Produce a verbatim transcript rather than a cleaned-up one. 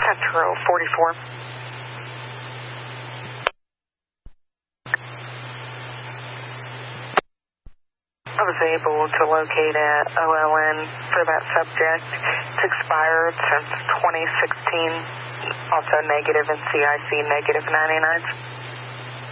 Petro forty-four. I was able to locate a O L N for that subject. It's expired since twenty sixteen, also negative in C I C, negative ninety-nine.